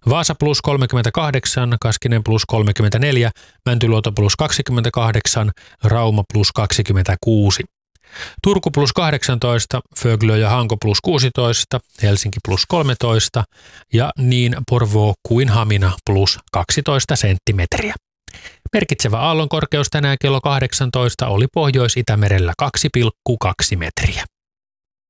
Vaasa plus 38, Kaskinen plus 34, Mäntyluoto plus 28, Rauma plus 26. Turku plus 18, Föglö ja Hanko plus 16, Helsinki plus 13 ja niin Porvoo kuin Hamina plus 12 senttimetriä. Merkitsevä aallonkorkeus tänään kello 18 oli Pohjois-Itämerellä 2,2 metriä.